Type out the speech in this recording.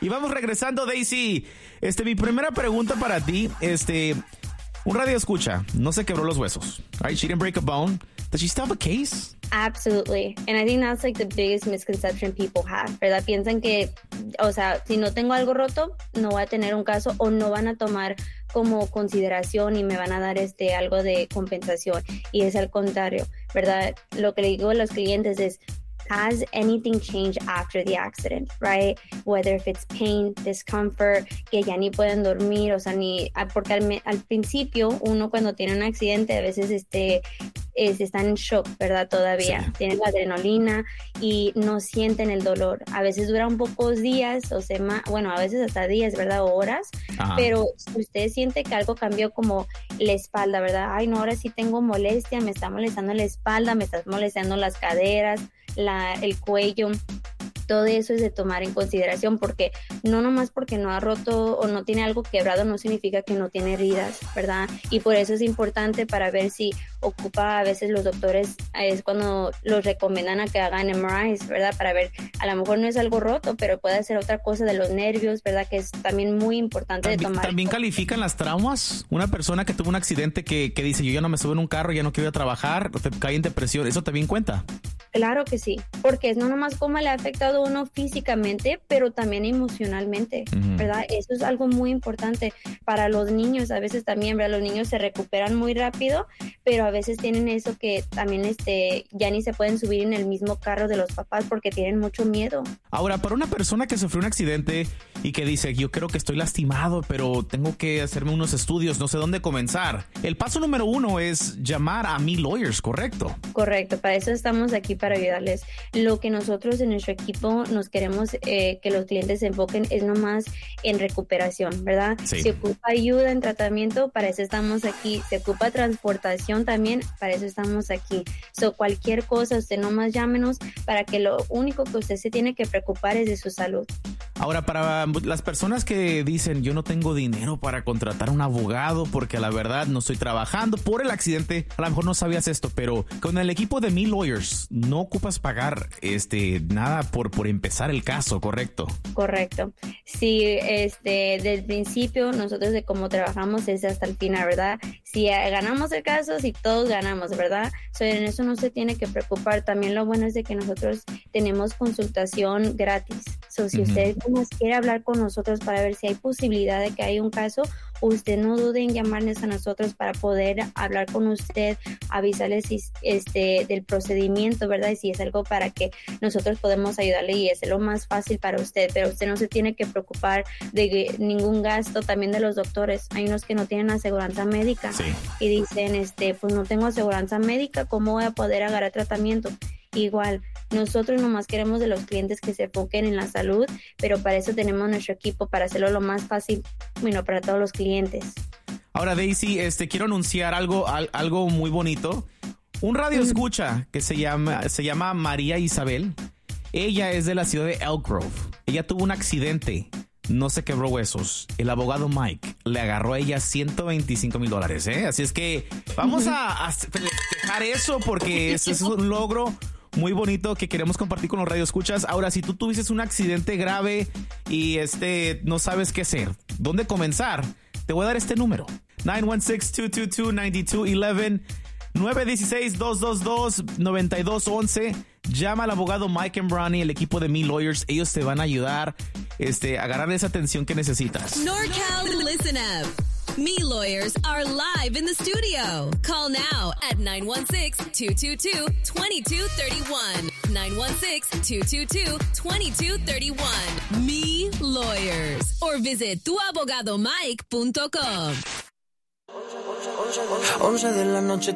Y vamos regresando, Daisy. Mi primera pregunta para ti, un radio escucha, no se quebró los huesos. Right? She didn't break a bone. Does she still have a case? Absolutely. And I think that's like the biggest misconception people have, ¿verdad? Piensan que, o sea, si no tengo algo roto, no voy a tener un caso o no van a tomar como consideración y me van a dar algo de compensación. Y es al contrario, ¿verdad? Lo que le digo a los clientes es, has anything changed after the accident, right? Whether if it's pain, discomfort, que ya ni pueden dormir, o sea, porque al principio uno cuando tiene un accidente a veces están en shock, ¿verdad? Todavía sí. Tienen la adrenalina y no sienten el dolor. A veces duran pocos días o a veces hasta días, ¿verdad? O horas. Ajá. Pero si usted siente que algo cambió como la espalda, ¿verdad? Ay, no, ahora sí tengo molestia, me está molestando la espalda, me está molestando las caderas, el cuello. Todo eso es de tomar en consideración porque no nomás porque no ha roto o no tiene algo quebrado no significa que no tiene heridas, ¿verdad? Y por eso es importante para ver si ocupa, a veces los doctores es cuando los recomiendan a que hagan MRIs, ¿verdad? Para ver, a lo mejor no es algo roto, pero puede ser otra cosa de los nervios, ¿verdad? Que es también muy importante de tomar. ¿También califican las traumas? Una persona que tuvo un accidente que dice, yo ya no me subo en un carro, ya no quiero ir a trabajar, cae en depresión, ¿eso también cuenta? Claro que sí, porque es no nomás cómo le ha afectado a uno físicamente, pero también emocionalmente, ¿verdad? Eso es algo muy importante para los niños, a veces también, ¿verdad? Los niños se recuperan muy rápido, pero a veces tienen eso que también ya ni se pueden subir en el mismo carro de los papás porque tienen mucho miedo. Ahora, para una persona que sufrió un accidente y que dice, yo creo que estoy lastimado, pero tengo que hacerme unos estudios, no sé dónde comenzar. El paso número 1 es llamar a Me Lawyers, ¿correcto? Correcto, para eso estamos aquí, para ayudarles. Lo que nosotros en nuestro equipo nos queremos que los clientes se enfoquen es nomás en recuperación, ¿verdad? Sí. Si ocupa ayuda en tratamiento, para eso estamos aquí. Si ocupa transportación también, para eso estamos aquí. Cualquier cosa, usted nomás llámenos para que lo único que usted se tiene que preocupar es de su salud. Ahora, para las personas que dicen, yo no tengo dinero para contratar un abogado porque la verdad no estoy trabajando por el accidente, a lo mejor no sabías esto, pero con el equipo de Me Lawyers no ocupas pagar nada por empezar el caso, ¿correcto? Correcto. Sí, desde el principio nosotros de cómo trabajamos es hasta el final, ¿verdad? Si ganamos el caso, si todos ganamos, ¿verdad? En eso no se tiene que preocupar. También lo bueno es de que nosotros tenemos consultación gratis. Si usted quiere hablar con nosotros para ver si hay posibilidad de que haya un caso, usted no dude en llamarnos a nosotros para poder hablar con usted, avisarles del procedimiento, ¿verdad? Y si es algo para que nosotros podemos ayudarle y es lo más fácil para usted, pero usted no se tiene que preocupar de ningún gasto. También de los doctores, hay unos que no tienen aseguranza médica. Sí. Y dicen, pues no tengo aseguranza médica, ¿cómo voy a poder agarrar tratamiento? Igual, nosotros nomás queremos de los clientes que se enfoquen en la salud, pero para eso tenemos nuestro equipo, para hacerlo lo más fácil, para todos los clientes. Ahora, Daisy, quiero anunciar algo muy bonito. Un radio escucha que se llama María Isabel. Ella es de la ciudad de Elk Grove. Ella tuvo un accidente. No se quebró huesos. El abogado Mike le agarró a ella $125,000, ¿eh? Así es que vamos a festejar eso porque es un logro muy bonito que queremos compartir con los radioescuchas. Ahora, si tú tuvieses un accidente grave y no sabes qué hacer, ¿dónde comenzar? Te voy a dar este número. 916-222-9211. 916-222-9211. Llama al abogado Mike and Bronny, el equipo de Me Lawyers. Ellos te van a ayudar a agarrar esa atención que necesitas. NorCal, listen up. Me Lawyers are live in the studio. Call now at 916-222-2231. 916-222-2231. Me Lawyers. Or visit tuabogadomike.com. 11 de la noche.